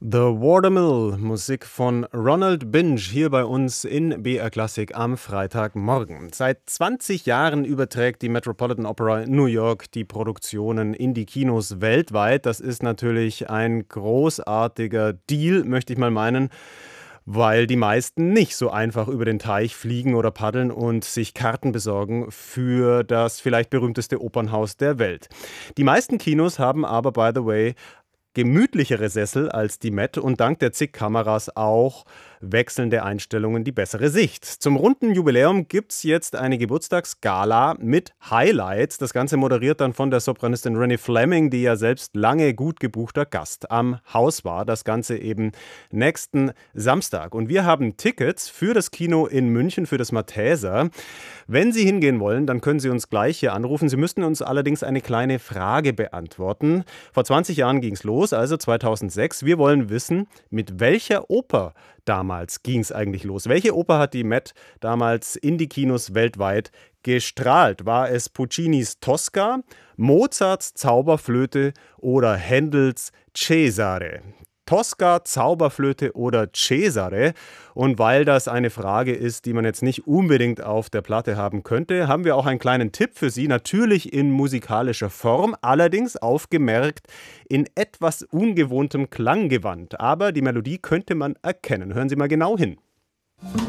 The Watermill, Musik von Ronald Binge hier bei uns in BR Classic am Freitagmorgen. Seit 20 Jahren überträgt die Metropolitan Opera in New York die Produktionen in die Kinos weltweit. Das ist natürlich ein großartiger Deal, möchte ich mal meinen, weil die meisten nicht so einfach über den Teich fliegen oder paddeln und sich Karten besorgen für das vielleicht berühmteste Opernhaus der Welt. Die meisten Kinos haben aber, by the way, gemütlichere Sessel als die Met und dank der zig Kameras auch wechselnde Einstellungen, die bessere Sicht. Zum runden Jubiläum gibt's jetzt eine Geburtstagsgala mit Highlights. Das Ganze moderiert dann von der Sopranistin Renée Fleming, die ja selbst lange gut gebuchter Gast am Haus war. Das Ganze eben nächsten Samstag. Und wir haben Tickets für das Kino in München, für das Malteser. Wenn Sie hingehen wollen, dann können Sie uns gleich hier anrufen. Sie müssten uns allerdings eine kleine Frage beantworten. Vor 20 Jahren ging's los, also 2006. Wir wollen wissen, mit welcher Oper damals ging es eigentlich los? Welche Oper hat die Met damals in die Kinos weltweit gestrahlt? War es Puccinis Tosca, Mozarts Zauberflöte oder Händels Cesare? Tosca, Zauberflöte oder Cesare? Und weil das eine Frage ist, die man jetzt nicht unbedingt auf der Platte haben könnte, haben wir auch einen kleinen Tipp für Sie, natürlich in musikalischer Form, allerdings aufgemerkt in etwas ungewohntem Klanggewand. Aber die Melodie könnte man erkennen. Hören Sie mal genau hin.